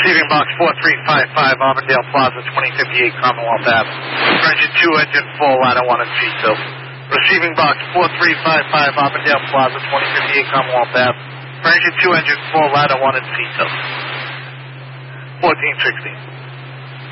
Receiving box 4355, Auburndale Plaza, 2058 Commonwealth Ave. For engine 2, engine full, ladder 1 and seat tilt. Receiving box 4355, Auburndale Plaza, 2058 Commonwealth Ave. For engine 2, engine full, ladder 1 and seat tilt. 1460.